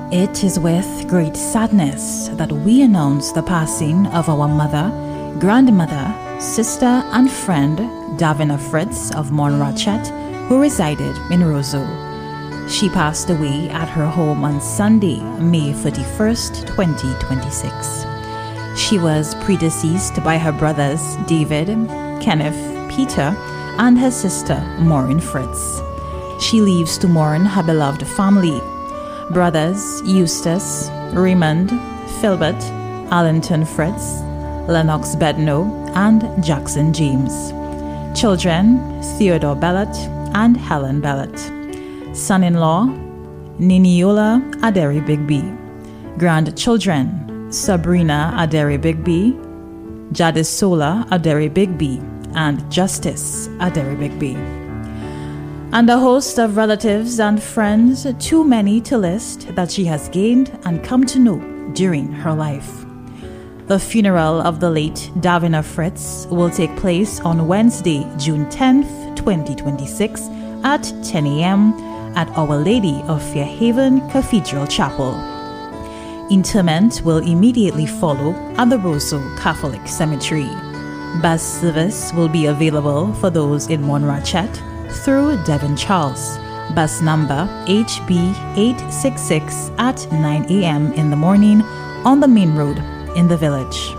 It is with great sadness that we announce the passing of our mother, grandmother, sister, and friend, Davina Fritz of Monrachet, who resided in Roseau. She passed away at her home on Sunday, May 31st, 2026. She was predeceased by her brothers David, Kenneth, Peter, and her sister Maureen Fritz. She leaves to mourn her beloved family, brothers Eustace, Raymond, Philbert, Allington Fritz, Lennox Bedno, and Jackson James. Children Theodore Bellot and Helen Bellot. Son-in-law Niniola Aderi Bigby. Grandchildren Sabrina Aderi Bigby, Jadisola Aderi Bigby, and Justice Aderi Bigby. And a host of relatives and friends, too many to list, that she has gained and come to know during her life. The funeral of the late Davina Fritz will take place on Wednesday, June 10th, 2026 at 10 a.m. at Our Lady of Fairhaven Cathedral Chapel. Interment will immediately follow at the Roseau Catholic Cemetery. Bus service will be available for those in Monrachet through Devon Charles, bus number HB 866 at 9 a.m. in the morning on the main road in the village.